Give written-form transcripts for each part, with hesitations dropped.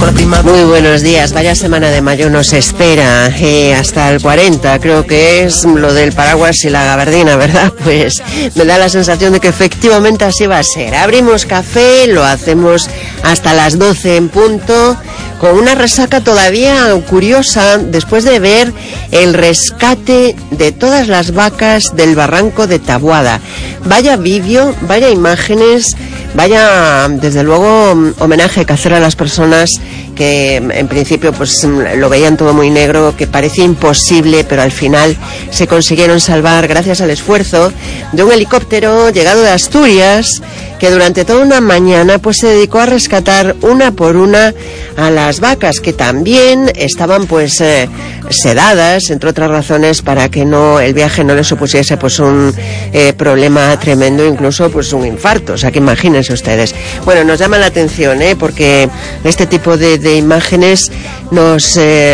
la primavera. Muy buenos días, vaya semana de mayo nos espera, hasta el 40, creo que es lo del paraguas y la gabardina, ¿verdad? Pues me da la sensación de que efectivamente así va a ser. Abrimos café, lo hacemos hasta las 12 en punto, con una resaca todavía curiosa, después de ver el rescate de todas las vacas del barranco de Taboada. Vaya vídeo, vaya imágenes, vaya, desde luego, homenaje que hacer a las personas que en principio pues lo veían todo muy negro, que parecía imposible, pero al final se consiguieron salvar gracias al esfuerzo de un helicóptero llegado de Asturias, que durante toda una mañana pues se dedicó a rescatar una por una a las vacas, que también estaban pues sedadas, entre otras razones, para que el viaje no les supusiese pues un problema tremendo, incluso pues un infarto. O sea, que imagínense ustedes. Bueno, nos llama la atención, porque este tipo de imágenes nos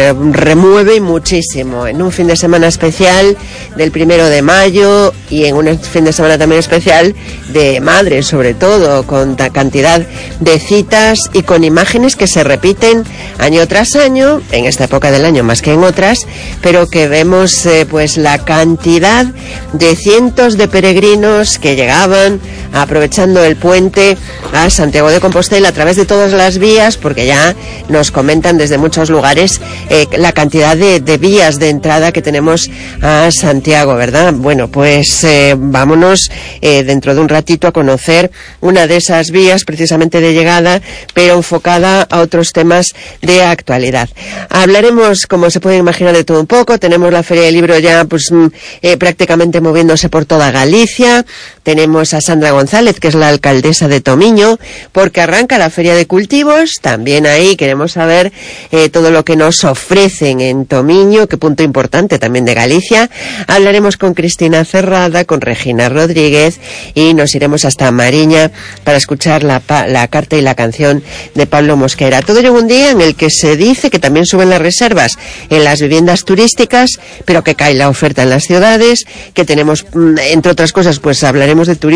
remueve muchísimo. En un fin de semana especial del 1 de mayo y en un fin de semana también especial de madres, sobre todo, con cantidad de citas y con imágenes que se repiten año tras año, en esta época del año más que en otras, pero que vemos pues la cantidad de cientos de peregrinos que llegaban aprovechando el puente a Santiago de Compostela a través de todas las vías, porque ya nos comentan desde muchos lugares la cantidad de vías de entrada que tenemos a Santiago, ¿verdad? Bueno, pues vámonos dentro de un ratito a conocer una de esas vías precisamente de llegada, pero enfocada a otros temas de actualidad. Hablaremos, como se puede imaginar, de todo un poco. Tenemos la Feria del Libro ya pues prácticamente moviéndose por toda Galicia. Tenemos a Sandra González, que es la alcaldesa de Tomiño, porque arranca la Feria de Cultivos. También ahí queremos saber todo lo que nos ofrecen en Tomiño, qué punto importante también de Galicia. Hablaremos con Cristina Cerrada, con Regina Rodríguez, y nos iremos hasta Mariña para escuchar la carta y la canción de Pablo Mosquera. Todo ello un día en el que se dice que también suben las reservas en las viviendas turísticas, pero que cae la oferta en las ciudades, que tenemos, entre otras cosas, pues hablaremos de turismo